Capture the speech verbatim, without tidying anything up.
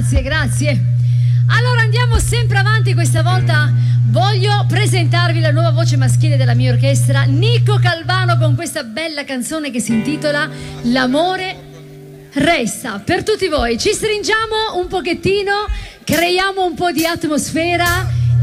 Grazie, grazie. Allora andiamo sempre avanti, questa volta voglio presentarvi la nuova voce maschile della mia orchestra, Nico Calvano, con questa bella canzone che si intitola L'amore resta. Per tutti voi ci stringiamo un pochettino, creiamo un po' di atmosfera